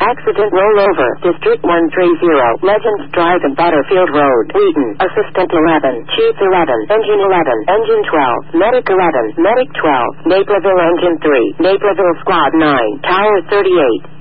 Accident rollover. District 130. Legends Drive and Butterfield Road. Wheaton. Assistant 11. Chief 11. Engine 11. Engine 12. Medic 11. Medic 12. Naperville Engine 3. Naperville Squad 9. Tower 38.